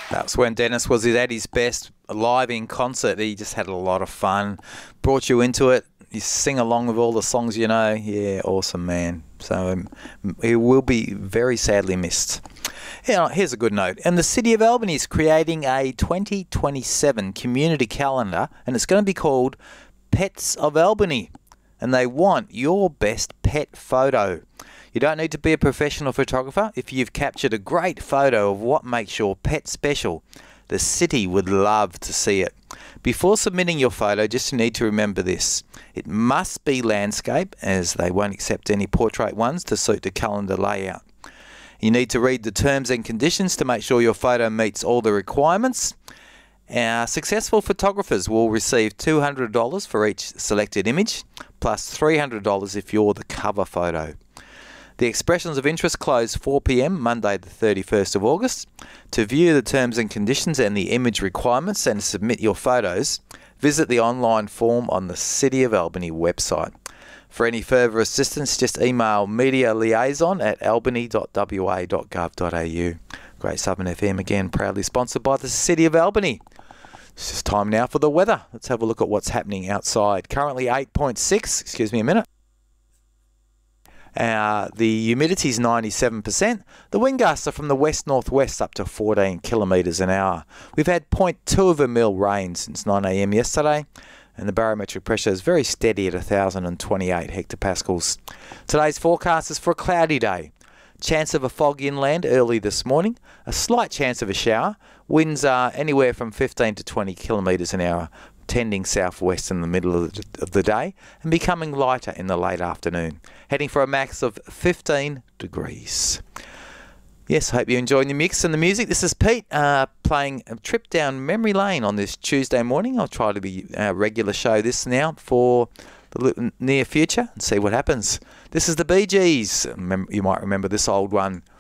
That's when Dennis was at his best, live in concert. He just had a lot of fun, brought you into it. You sing along with all the songs you know. Yeah, awesome, man. So he will be very sadly missed. Here's a good note. And the City of Albany is creating a 2027 community calendar, and it's going to be called Pets of Albany. And they want your best pet photo. You don't need to be a professional photographer. If you've captured a great photo of what makes your pet special, the city would love to see it. Before submitting your photo, just need to remember this. It must be landscape, as they won't accept any portrait ones to suit the calendar layout. You need to read the terms and conditions to make sure your photo meets all the requirements. Our successful photographers will receive $200 for each selected image, plus $300 if you're the cover photo. The expressions of interest close 4 p.m. Monday the 31st of August. To view the terms and conditions and the image requirements and submit your photos, visit the online form on the City of Albany website. For any further assistance, just email medialiaison@albany.wa.gov.au. Great Southern FM again, proudly sponsored by the City of Albany. It's just time now for the weather. Let's have a look at what's happening outside. Currently 8.6, excuse me a minute. The humidity is 97%. The wind gusts are from the west-northwest up to 14 kilometres an hour. We've had 0.2 of a mil rain since 9 a.m. yesterday, and the barometric pressure is very steady at 1,028 hectopascals. Today's forecast is for a cloudy day. Chance of a fog inland early this morning. A slight chance of a shower. Winds are anywhere from 15 to 20 kilometres an hour, tending southwest in the middle of the day and becoming lighter in the late afternoon. Heading for a max of 15 degrees. Yes, I hope you're enjoying the mix and the music. This is Pete playing a trip down memory lane on this Tuesday morning. I'll try to be a regular show this now for the near future and see what happens. This is the Bee Gees. You might remember this old one.